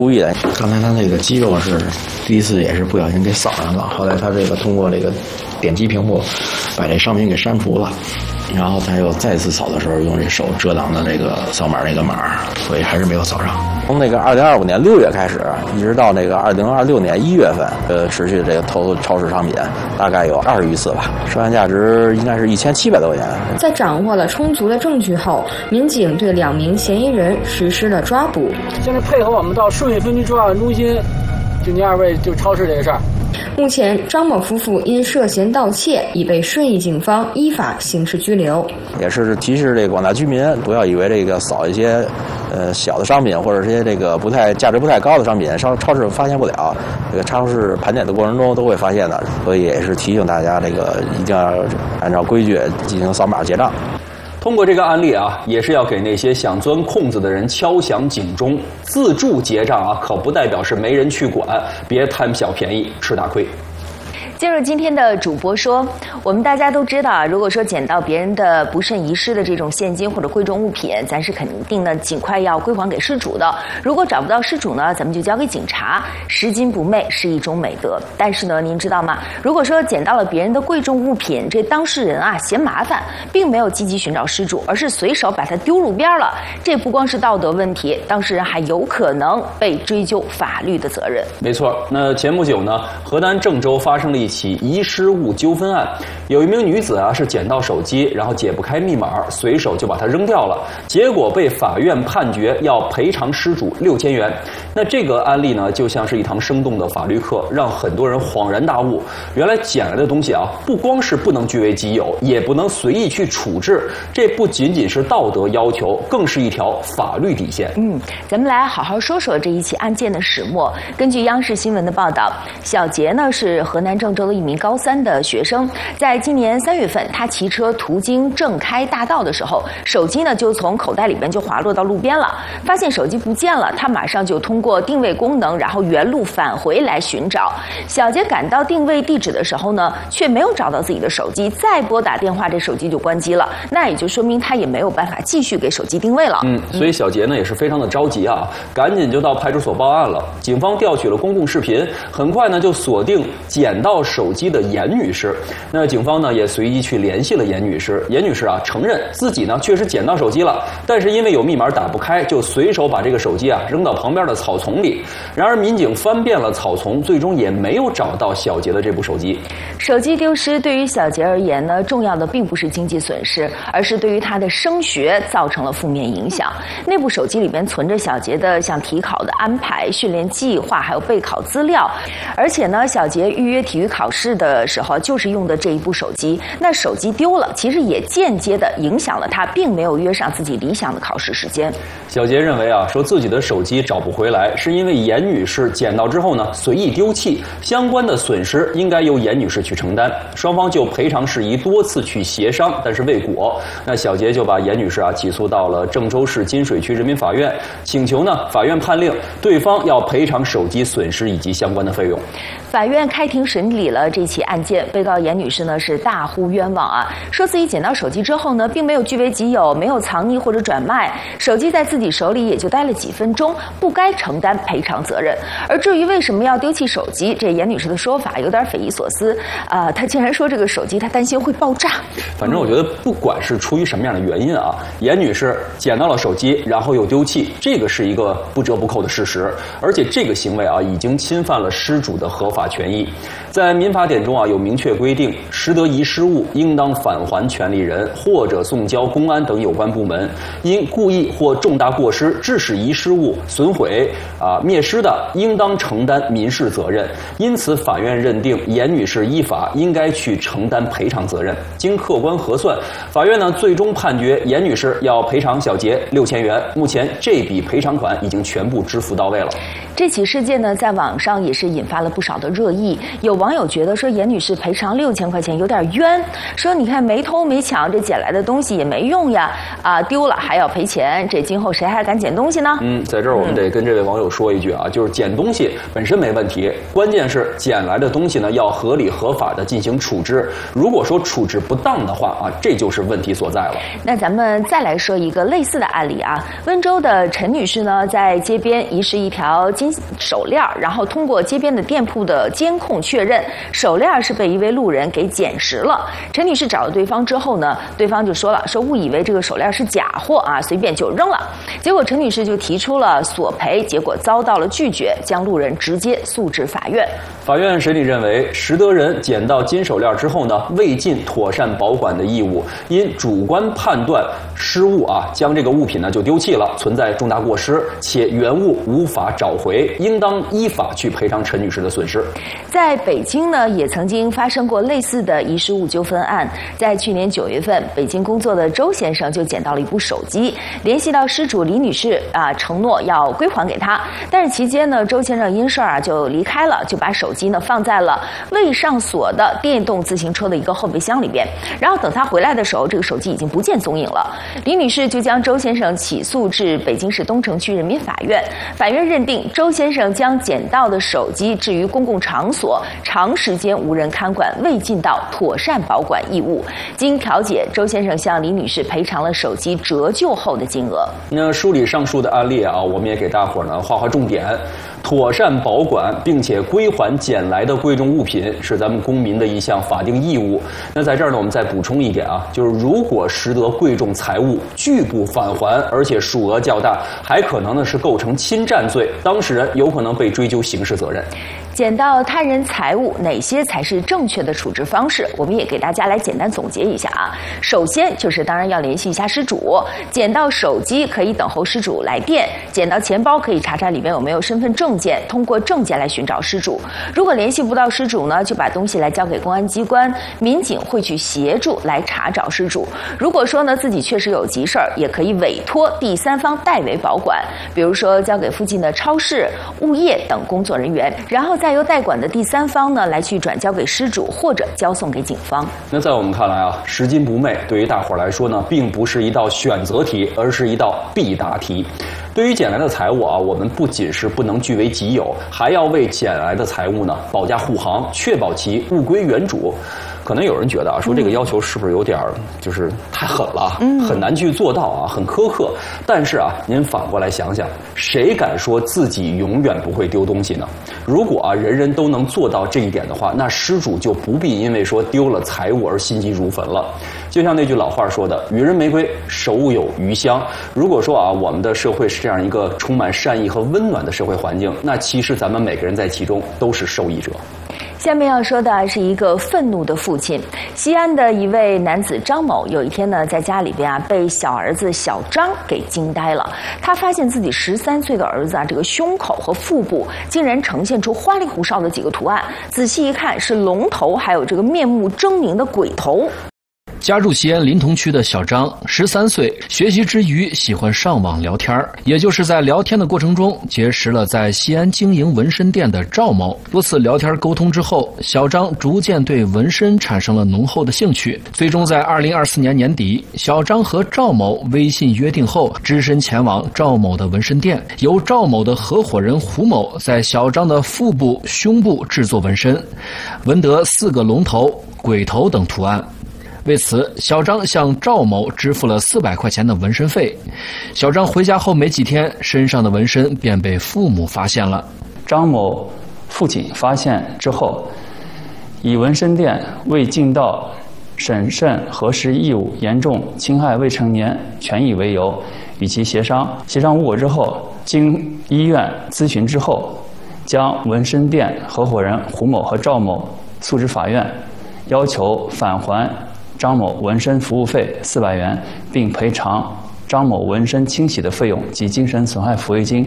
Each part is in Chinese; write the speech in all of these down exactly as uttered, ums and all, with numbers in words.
故意的。刚才他那个肌肉是第一次也是不小心给扫上了，后来他这个通过这个点击屏幕把这商品给删除了，然后他又再次扫的时候用这手遮挡的这个扫码那个码，所以还是没有扫上。从那个二零二五年六月开始，一直到那个二零二六年一月份，呃，持续这个投超市商品大概有二十余次吧，涉案价值应该是一千七百多块钱。 在掌握了充足的证据后，民警对两名嫌疑人实施了抓捕。 现在配合我们到顺义分局专案中心，就您二位就超市这个事儿。 目前，张某夫妇因涉嫌盗窃已被顺义警方依法刑事拘留。 也是提示这个广大居民不要以为这个扫一些呃小的商品或者这些这个不太价值不太高的商品，超超市发现不了，这个超市盘点的过程中都会发现的。所以也是提醒大家，这个一定要按照规矩进行扫码结账。 通过这个案例啊，也是要给那些想钻空子的人敲响警钟。自助结账啊，可不代表是没人去管，别贪小便宜吃大亏。 进入今天的主播说，我们大家都知道啊，如果说捡到别人的不慎遗失的这种现金或者贵重物品，咱是肯定的尽快要归还给失主的。如果找不到失主呢，咱们就交给警察。拾金不昧是一种美德。但是呢，您知道吗？如果说捡到了别人的贵重物品，这当事人啊嫌麻烦，并没有积极寻找失主，而是随手把它丢路边了。这不光是道德问题，当事人还有可能被追究法律的责任。 没错，那前不久呢，河南郑州发生了一起遗失物纠纷案，有一名女子啊是捡到手机，然后解不开密码，随手就把它扔掉了，结果被法院判决要赔偿失主六千元。那这个案例呢，就像是一堂生动的法律课，让很多人恍然大悟，原来捡来的东西啊，不光是不能据为己有，也不能随意去处置，这不仅仅是道德要求，更是一条法律底线。 嗯，咱们来好好说说这一起案件的始末。根据央视新闻的报道，小杰呢是河南郑州的一名高三的学生，在今年三月份，他骑车途经正开大道的时候，手机呢就从口袋里边就滑落到路边了。发现手机不见了，他马上就通过定位功能，然后原路返回来寻找。小杰赶到定位地址的时候呢，却没有找到自己的手机，再拨打电话，这手机就关机了。那也就说明他也没有办法继续给手机定位了。 嗯，所以小杰呢也是非常的着急啊，赶紧就到派出所报案了。警方调取了公共视频，很快呢就锁定捡到手机的严女士。那警方呢也随即去联系了严女士。严女士啊承认自己呢确实捡到手机了，但是因为有密码打不开，就随手把这个手机啊扔到旁边的草丛里。然而民警翻遍了草丛，最终也没有找到小杰的这部手机。 手机丢失对于小杰而言呢，重要的并不是经济损失，而是对于他的升学造成了负面影响。那部手机里边存着小杰的像体考的安排、训练计划，还有备考资料。而且呢，小杰预约体育考试的时候就是用的这一部手机。那手机丢了，其实也间接的影响了他，并没有约上自己理想的考试时间。 小杰认为啊，说自己的手机找不回来，是因为严女士捡到之后呢随意丢弃，相关的损失应该由严女士去承担。双方就赔偿事宜多次去协商，但是未果。那小杰就把严女士啊起诉到了郑州市金水区人民法院，请求呢法院判令对方要赔偿手机损失以及相关的费用。 法院开庭审理了这起案件，被告严女士呢是大呼冤枉啊，说自己捡到手机之后呢，并没有据为己有，没有藏匿或者转卖，手机在自己手里也就待了几分钟，不该承担赔偿责任。而至于为什么要丢弃手机，这严女士的说法有点匪夷所思啊、呃，她竟然说这个手机她担心会爆炸。 反正我觉得不管是出于什么样的原因啊，严女士捡到了手机，然后又丢弃，这个是一个不折不扣的事实，而且这个行为啊已经侵犯了失主的合法权益。在民法典中啊有明确规定，拾得遗失物应当返还权利人，或者送交公安等有关部门。因故意或重大过失致使遗失物损毁啊灭失的，应当承担民事责任。因此，法院认定严女士依法应该去承担赔偿责任。经客观核算，法院呢最终判决严女士要赔偿小杰六千元。目前这笔赔偿款已经全部支付到位了。 这起事件呢，在网上也是引发了不少的热议。有网友友觉得说严女士赔偿六千块钱有点冤，说你看没偷没抢，这捡来的东西也没用呀，啊丢了还要赔钱，这今后谁还敢捡东西呢？ 嗯，在这儿我们得跟这位网友说一句啊，就是捡东西本身没问题，关键是捡来的东西呢要合理合法的进行处置。如果说处置不当的话啊，这就是问题所在了。 那咱们再来说一个类似的案例啊，温州的陈女士呢，在街边遗失一条金手链，然后通过街边的店铺的监控确认，手链是被一位路人给捡拾了。陈女士找了对方之后呢，对方就说了，说误以为这个手链是假货啊，随便就扔了。结果陈女士就提出了索赔，结果遭到了拒绝，将路人直接诉至法院。 法院审理认为，拾得人捡到金手链之后呢，未尽妥善保管的义务，因主观判断失误啊，将这个物品呢就丢弃了，存在重大过失，且原物无法找回，应当依法去赔偿陈女士的损失。 在北京呢，也曾经发生过类似的遗失物纠纷案。在去年九月份，北京工作的周先生就捡到了一部手机，联系到失主李女士啊，承诺要归还给她。但是期间呢，周先生因事啊就离开了，就把手机呢放在了未上锁的电动自行车的一个后备箱里边。然后等他回来的时候，这个手机已经不见踪影了。李女士就将周先生起诉至北京市东城区人民法院。法院认定周先生将捡到的手机置于公共场所，长时间无人看管，未尽到妥善保管义务。经调解，周先生向李女士赔偿了手机折旧后的金额。 那梳理上述的案例啊，我们也给大伙儿呢画画重点。妥善保管并且归还捡来的贵重物品是咱们公民的一项法定义务。那在这儿呢，我们再补充一点啊，就是如果拾得贵重财物拒不返还，而且数额较大，还可能呢是构成侵占罪，当事人有可能被追究刑事责任。 捡到他人财物，哪些才是正确的处置方式？我们也给大家来简单总结一下啊。首先就是当然要联系一下失主，捡到手机可以等候失主来电，捡到钱包可以查查里面有没有身份证件，通过证件来寻找失主。如果联系不到失主呢，就把东西来交给公安机关，民警会去协助来查找失主。如果说呢自己确实有急事儿，也可以委托第三方代为保管，比如说交给附近的超市、物业等工作人员，然后再由代管的第三方呢来去转交给失主或者交送给警方。 那在我们看来啊，拾金不昧对于大伙儿来说呢，并不是一道选择题，而是一道必答题。对于捡来的财物啊，我们不仅是不能据为己有，还要为捡来的财物呢保驾护航，确保其物归原主。可能有人觉得啊，说这个要求是不是有点就是太狠了，很难去做到啊，很苛刻。但是啊，您反过来想想，谁敢说自己永远不会丢东西呢？如果啊人人都能做到这一点的话，那失主就不必因为说丢了财物而心急如焚了。就像那句老话说的，予人玫瑰，手有余香。如果说啊，我们的社会是这样一个充满善意和温暖的社会环境，那其实咱们每个人在其中都是受益者。 下面要说的是一个愤怒的父亲。西安的一位男子张某，有一天呢，在家里边啊，被小儿子小张给惊呆了。他发现自己十三岁的儿子啊，这个胸口和腹部竟然呈现出花里胡哨的几个图案，仔细一看是龙头，还有这个面目狰狞的鬼头。 家住西安临潼区的小张，十三岁，学习之余喜欢上网聊天，也就是在聊天的过程中结识了在西安经营纹身店的赵某。多次聊天沟通之后，小张逐渐对纹身产生了浓厚的兴趣。最终在二零二四年年底，小张和赵某微信约定后，只身前往赵某的纹身店，由赵某的合伙人胡某在小张的腹部、胸部制作纹身，纹得四个龙头、鬼头等图案。为此，小张向赵某支付了四百块钱的纹身费。小张回家后没几天，身上的纹身便被父母发现了。 张某父亲发现之后，以纹身店未尽到审慎核实义务，严重侵害未成年权益为由，与其协商。协商无果之后，经医院咨询之后，将纹身店合伙人胡某和赵某诉至法院，要求返还张某纹身服务费四百元，并赔偿张某纹身清洗的费用及精神损害抚慰金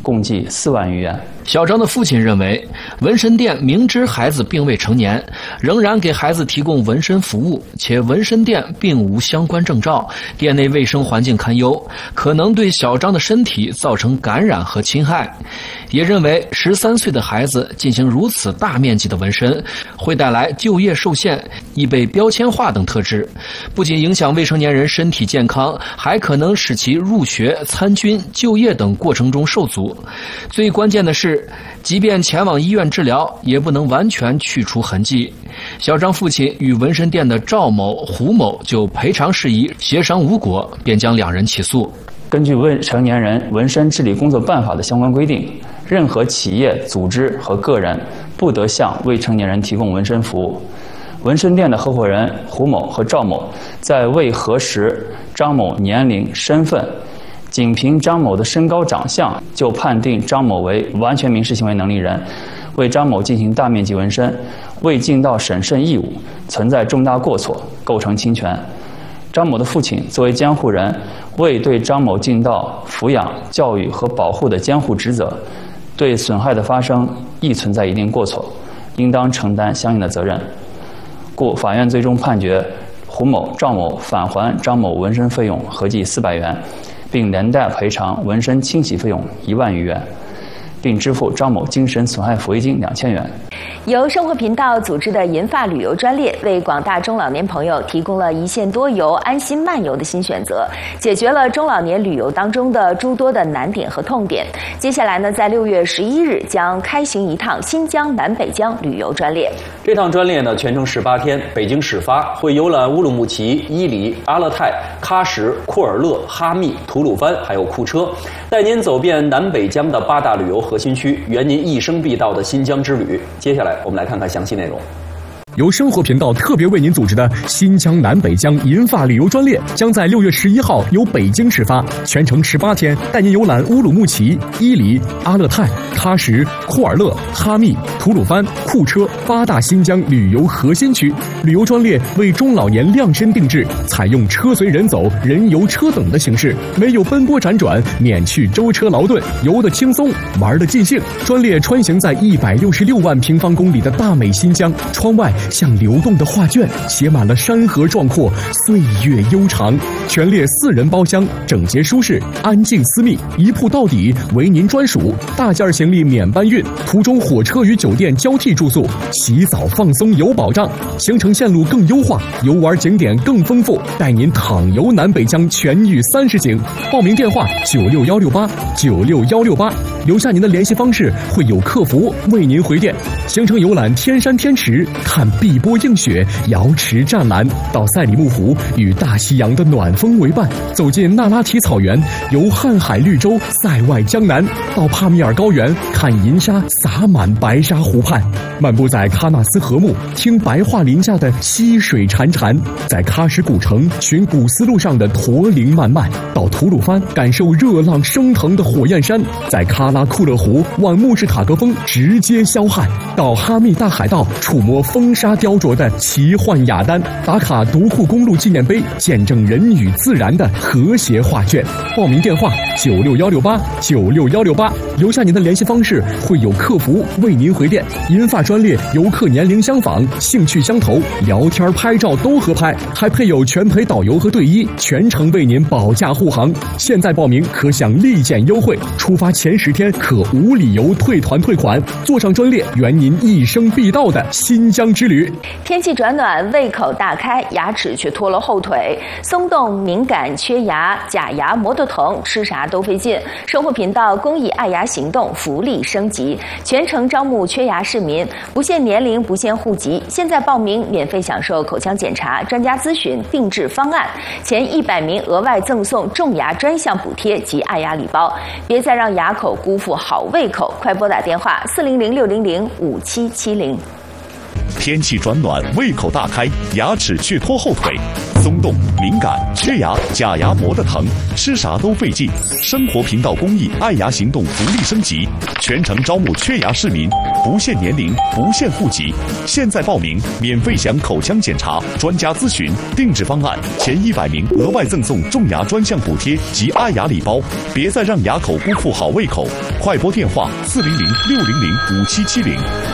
共计四万余元。 小张的父亲认为，纹身店明知孩子并未成年，仍然给孩子提供纹身服务，且纹身店并无相关证照，店内卫生环境堪忧，可能对小张的身体造成感染和侵害。也认为十三岁的孩子进行如此大面积的纹身，会带来就业受限、易被标签化等特质，不仅影响未成年人身体健康，还可能使其入学、参军、就业等过程中受阻。最关键的是，即便前往医院治疗，也不能完全去除痕迹。小张父亲与纹身店的赵某、胡某就赔偿事宜协商无果，便将两人起诉。 根据《未成年人纹身治理工作办法》的相关规定，任何企业、组织和个人不得向未成年人提供纹身服务。纹身店的合伙人胡某和赵某在未核实张某年龄、身份，仅凭张某的身高长相就判定张某为完全民事行为能力人，为张某进行大面积纹身，未尽到审慎义务，存在重大过错，构成侵权。张某的父亲作为监护人，未对张某尽到抚养、教育和保护的监护职责，对损害的发生亦存在一定过错，应当承担相应的责任。故法院最终判决胡某、赵某返还张某纹身费用合计四百元，并连带赔偿纹身清洗费用一万余元，并支付张某精神损害抚慰金两千元。 由生活频道组织的银发旅游专列，为广大中老年朋友提供了一线多游、安心漫游的新选择，解决了中老年旅游当中的诸多的难点和痛点。接下来呢，在六月十一日将开行一趟新疆南北疆旅游专列。 这趟专列呢，全程十八天，北京始发，会游览乌鲁木齐、伊犁、阿勒泰、喀什、库尔勒、哈密、吐鲁番，还有库车，带您走遍南北疆的八大旅游核心区，圆您一生必到的新疆之旅。接下来我们来看看详细内容。 由生活频道特别为您组织的新疆南北疆银发旅游专列，将在六月十一号由北京始发，全程十八天，带您游览乌鲁木齐、伊犁、阿勒泰、喀什、库尔勒、哈密、吐鲁番、库车八大新疆旅游核心区。旅游专列为中老年量身定制，采用车随人走、人游车等的形式，没有奔波辗转，免去舟车劳顿，游得轻松，玩得尽兴。专列穿行在一百六十六万平方公里的大美新疆，窗外像流动的画卷，写满了山河壮阔，岁月悠长。全列四人包厢，整洁舒适，安静私密，一铺到底，为您专属。大件行李免搬运，途中火车与酒店交替住宿，洗澡放松有保障。行程线路更优化，游玩景点更丰富，带您躺游南北疆全域三十景。报名电话九六幺六八九六幺六八，留下您的联系方式，会有客服为您回电。行程游览天山天池，看碧波映雪，瑶池湛蓝，到赛里木湖与大西洋的暖风为伴，走进那拉提草原，游瀚海绿洲，塞外江南，到帕米尔高原，看银沙洒满白沙湖畔，漫步在喀纳斯河木，听白桦林下的溪水潺潺，在喀什古城寻古丝路上的驼铃漫漫，到吐鲁番感受热浪升腾的火焰山，在喀拉库勒湖望穆士塔格峰直接霄汉，到哈密大海道触摸风沙雕琢的奇幻雅丹，打卡独库公路纪念碑，见证人与自然的和谐画卷。报名电话九六幺六八九六幺六八，留下您的联系方式，会有客服为您回电。银发专列游客年龄相仿，兴趣相投，聊天拍照都合拍，还配有全陪导游和队医，全程为您保驾护航。现在报名可享立减优惠，出发前十天可无理由退团退款，坐上专列圆您一生必到的新疆之旅。 天气转暖，胃口大开，牙齿却拖了后腿，松动、敏感、缺牙、假牙磨得疼，吃啥都费劲。生活频道公益爱牙行动福利升级，全程招募缺牙市民，不限年龄，不限户籍。现在报名免费享受口腔检查、专家咨询、定制方案，前一百名额外赠送种牙专项补贴及爱牙礼包。别再让牙口辜负好胃口，快拨打电话四零零六零零五七七零。 天气转暖，胃口大开，牙齿却拖后腿。 松动、敏感、缺牙、假牙磨得疼，吃啥都费劲。生活频道公益爱牙行动福利升级，全程招募缺牙市民，不限年龄，不限户籍。现在报名，免费享口腔检查、专家咨询、定制方案，前一百名额外赠送种牙专项补贴及爱牙礼包。别再让牙口辜负好胃口，快拨电话四零零六零零五七七零。